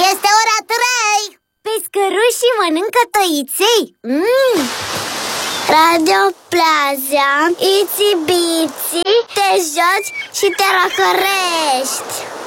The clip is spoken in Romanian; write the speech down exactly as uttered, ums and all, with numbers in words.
Este ora trei! Pescărușii mănâncă toiței. mm. Radio Plaza, Itsy Bitsy, te joci și te răcorești.